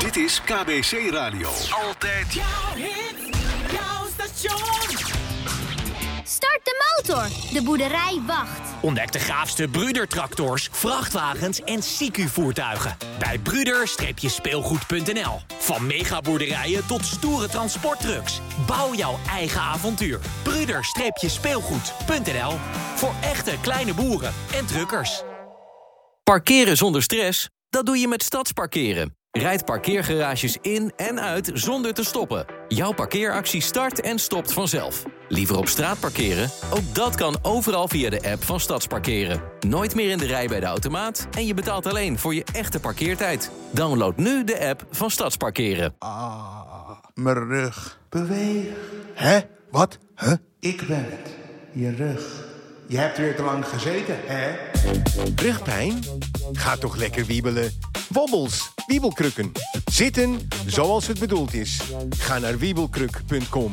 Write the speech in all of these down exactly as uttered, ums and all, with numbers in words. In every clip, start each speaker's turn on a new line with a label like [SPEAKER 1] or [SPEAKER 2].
[SPEAKER 1] Dit is K B C Radio. Altijd
[SPEAKER 2] jouw hit, jouw station.
[SPEAKER 3] Start de motor. De boerderij wacht.
[SPEAKER 4] Ontdek de gaafste Brüder-tractors, vrachtwagens en S I C U-voertuigen. Bij Brüder-speelgoed punt n l. Van megaboerderijen tot stoere transporttrucks. Bouw jouw eigen avontuur. Brüder-speelgoed punt n l. Voor echte kleine boeren en truckers.
[SPEAKER 5] Parkeren zonder stress? Dat doe je met Stadsparkeren. Rijd parkeergarages in en uit zonder te stoppen. Jouw parkeeractie start en stopt vanzelf. Liever op straat parkeren? Ook dat kan overal via de app van Stadsparkeren. Nooit meer in de rij bij de automaat en je betaalt alleen voor je echte parkeertijd. Download nu de app van Stadsparkeren.
[SPEAKER 6] Ah, mijn rug. Beweeg. Hè? Wat? Huh? Ik ben het. Je rug. Je hebt weer te lang gezeten, hè?
[SPEAKER 7] Rugpijn? Ga toch lekker wiebelen. Wobbels, wiebelkrukken. Zitten zoals het bedoeld is. Ga naar wiebelkruk punt com.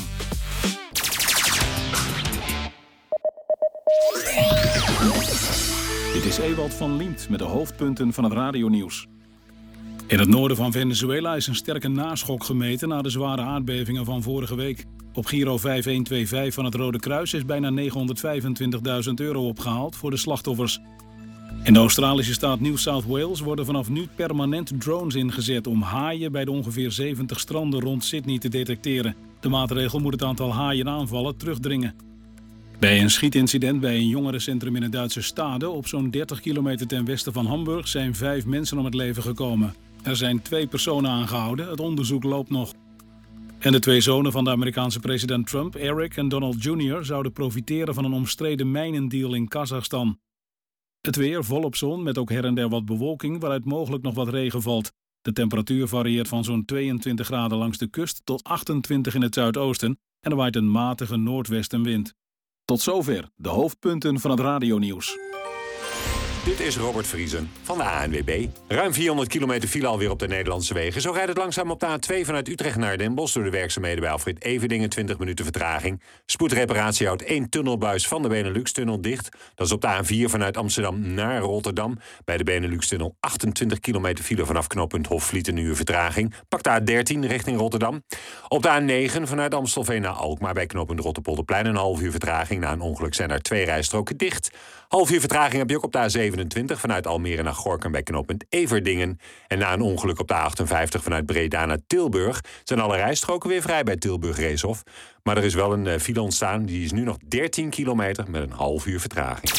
[SPEAKER 8] Dit is Ewald van Liemt met de hoofdpunten van het radionieuws. In het noorden van Venezuela is een sterke naschok gemeten na de zware aardbevingen van vorige week. Op Giro vijf een twee vijf van het Rode Kruis is bijna negenhonderdvijfentwintigduizend euro opgehaald voor de slachtoffers. In de Australische staat New South Wales worden vanaf nu permanent drones ingezet om haaien bij de ongeveer zeventig stranden rond Sydney te detecteren. De maatregel moet het aantal haaienaanvallen terugdringen. Bij een schietincident bij een jongerencentrum in het Duitse Stade op zo'n dertig kilometer ten westen van Hamburg zijn vijf mensen om het leven gekomen. Er zijn twee personen aangehouden, het onderzoek loopt nog. En de twee zonen van de Amerikaanse president Trump, Eric en Donald junior, zouden profiteren van een omstreden mijnendeal in Kazachstan. Het weer volop zon met ook her en der wat bewolking waaruit mogelijk nog wat regen valt. De temperatuur varieert van zo'n tweeëntwintig graden langs de kust tot achtentwintig in het zuidoosten en er waait een matige noordwestenwind. Tot zover de hoofdpunten van het radionieuws.
[SPEAKER 9] Dit is Robert Vriesen van de A N W B. Ruim vierhonderd kilometer file alweer op de Nederlandse wegen. Zo rijdt het langzaam op de A twee vanuit Utrecht naar Den Bosch door de werkzaamheden bij Alfred Everdingen, twintig minuten vertraging. Spoedreparatie houdt één tunnelbuis van de Benelux-tunnel dicht. Dat is op de A vier vanuit Amsterdam naar Rotterdam. Bij de Benelux-tunnel achtentwintig kilometer file vanaf knooppunt Hofvliet, een uur vertraging. Pak de A dertien richting Rotterdam. Op de A negen vanuit Amstelveen naar Alkmaar bij knooppunt Rotterpolderplein een half uur vertraging. Na een ongeluk zijn er twee rijstroken dicht. Half uur vertraging heb je ook op de A zevenentwintig vanuit Almere naar Gorinchem bij knooppunt Everdingen. En na een ongeluk op de A achtenvijftig vanuit Breda naar Tilburg zijn alle rijstroken weer vrij bij Tilburg Reeshof. Maar er is wel een uh, file ontstaan, die is nu nog dertien kilometer met een half uur vertraging.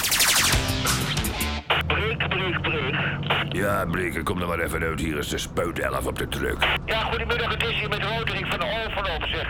[SPEAKER 10] Breek, breek, breek. Ja, Breek, kom er maar even uit. Hier is de spuitelf op de truck. Ja, goedemiddag, het is hier met Roderick van Overloop, zeg.